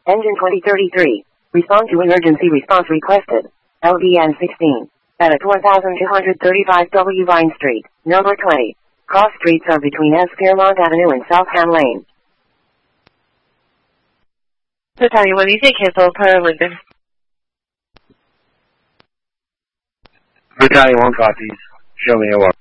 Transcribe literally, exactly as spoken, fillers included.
Engine twenty thirty-three. Respond to emergency response requested. L V N sixteen. At one thousand two hundred thirty-five W Vine Street, number twenty. Cross streets are between S. Fairmont Avenue and Southam Lane. Battalion one, you take cancel per Linden. Battalion one copies. Show me a walk.